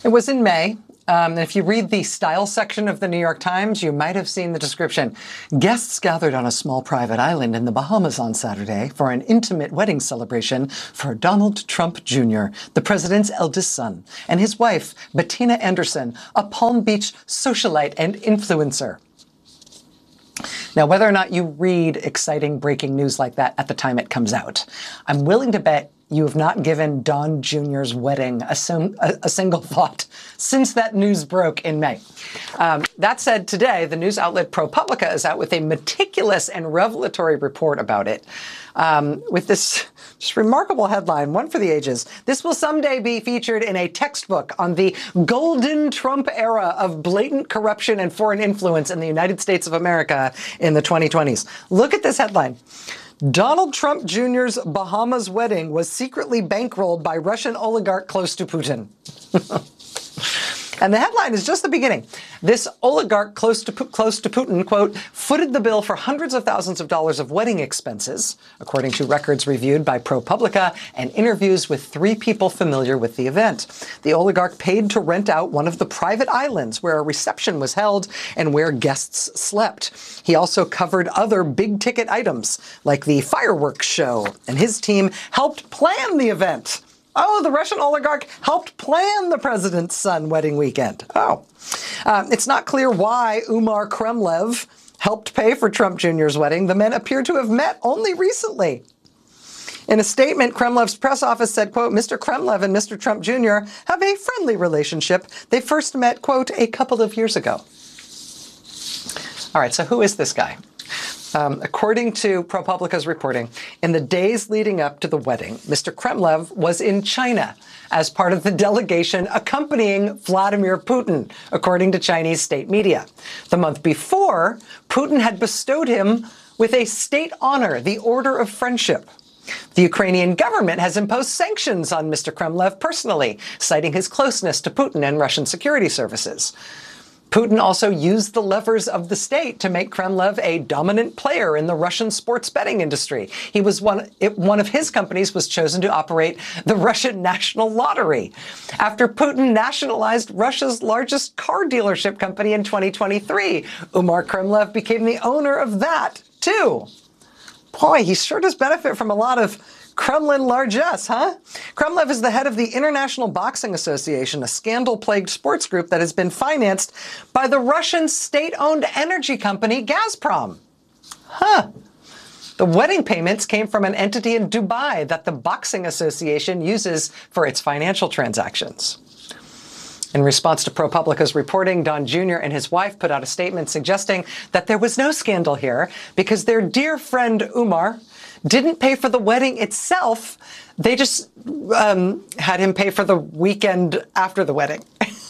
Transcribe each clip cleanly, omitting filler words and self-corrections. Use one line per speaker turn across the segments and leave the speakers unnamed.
It was in May. And if you read the style section of the New York Times, you might have seen the description. Guests gathered on a small private island in the Bahamas on Saturday for an intimate wedding celebration for Donald Trump Jr., the president's eldest son, and his wife, Bettina Anderson, a Palm Beach socialite and influencer. Now, whether or not you read exciting breaking news like that at the time it comes out, I'm willing to bet you have not given Don Jr.'s wedding a single thought since that news broke in May. That said, today, the news outlet ProPublica is out with a meticulous and revelatory report about it, with this just remarkable headline, one for the ages. This will someday be featured in a textbook on the golden Trump era of blatant corruption and foreign influence in the United States of America in the 2020s. Look at this headline. Donald Trump Jr.'s Bahamas wedding was secretly bankrolled by Russian oligarch close to Putin. And the headline is just the beginning. This oligarch close to Putin, quote, footed the bill for hundreds of thousands of dollars of wedding expenses, according to records reviewed by ProPublica and interviews with 3 people familiar with the event. The oligarch paid to rent out one of the private islands where a reception was held and where guests slept. He also covered other big-ticket items, like the fireworks show, and his team helped plan the event. Oh, the Russian oligarch helped plan the president's son wedding weekend. Oh. It's not clear why Umar Kremlev helped pay for Trump Jr.'s wedding. The men appear to have met only recently. In a statement, Kremlev's press office said, quote, Mr. Kremlev and Mr. Trump Jr. have a friendly relationship. They first met, quote, a couple of years ago. All right, so who is this guy? According to ProPublica's reporting, in the days leading up to the wedding, Mr. Kremlev was in China as part of the delegation accompanying Vladimir Putin, according to Chinese state media. The month before, Putin had bestowed him with a state honor, the Order of Friendship. The Ukrainian government has imposed sanctions on Mr. Kremlev personally, citing his closeness to Putin and Russian security services. Putin also used the levers of the state to make Kremlev a dominant player in the Russian sports betting industry. One of his companies was chosen to operate the Russian National Lottery. After Putin nationalized Russia's largest car dealership company in 2023, Umar Kremlev became the owner of that, too. Boy, he sure does benefit from a lot of Kremlin largesse, huh? Kremlev is the head of the International Boxing Association, a scandal-plagued sports group that has been financed by the Russian state-owned energy company Gazprom. Huh. The wedding payments came from an entity in Dubai that the Boxing Association uses for its financial transactions. In response to ProPublica's reporting, Don Jr. and his wife put out a statement suggesting that there was no scandal here because their dear friend Umar didn't pay for the wedding itself. They just had him pay for the weekend after the wedding.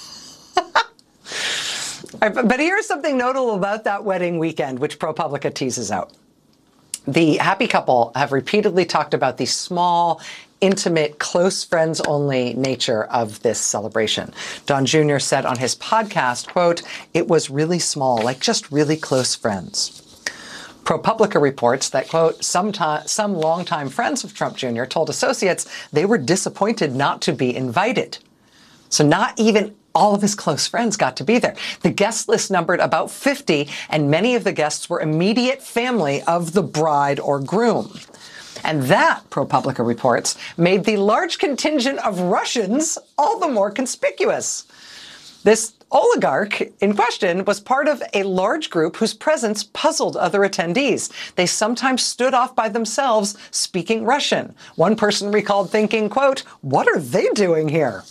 But here's something notable about that wedding weekend, which ProPublica teases out. The happy couple have repeatedly talked about the small, intimate, close friends only nature of this celebration. Don Jr. said on his podcast, quote, it was really small, like just really close friends. ProPublica reports that, quote, some longtime friends of Trump Jr. told associates they were disappointed not to be invited. So not even all of his close friends got to be there. The guest list numbered about 50, and many of the guests were immediate family of the bride or groom. And that, ProPublica reports, made the large contingent of Russians all the more conspicuous. This oligarch in question was part of a large group whose presence puzzled other attendees. They sometimes stood off by themselves speaking Russian. One person recalled thinking, quote, what are they doing here?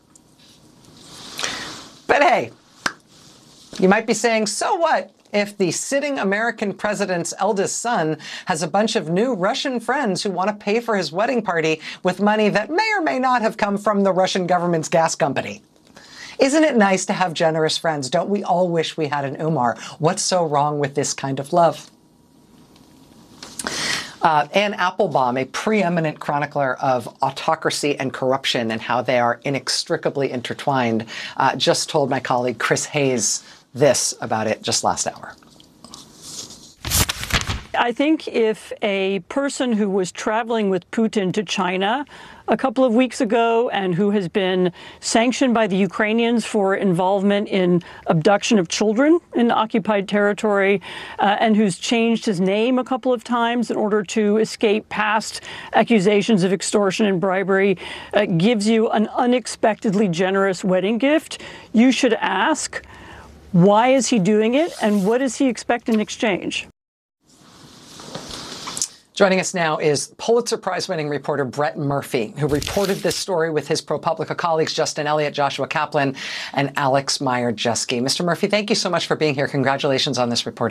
But hey, you might be saying, so what if the sitting American president's eldest son has a bunch of new Russian friends who want to pay for his wedding party with money that may or may not have come from the Russian government's gas company? Isn't it nice to have generous friends? Don't we all wish we had an Umar? What's so wrong with this kind of love? Anne Applebaum, a preeminent chronicler of autocracy and corruption and how they are inextricably intertwined, just told my colleague Chris Hayes this about it just last hour.
I think if a person who was traveling with Putin to China a couple of weeks ago and who has been sanctioned by the Ukrainians for involvement in abduction of children in occupied territory and who's changed his name a couple of times in order to escape past accusations of extortion and bribery gives you an unexpectedly generous wedding gift, you should ask, why is he doing it and what does he expect in exchange?
Joining us now is Pulitzer Prize-winning reporter Brett Murphy, who reported this story with his ProPublica colleagues Justin Elliott, Joshua Kaplan, and Alex Meyer-Jeske. Mr. Murphy, thank you so much for being here. Congratulations on this report.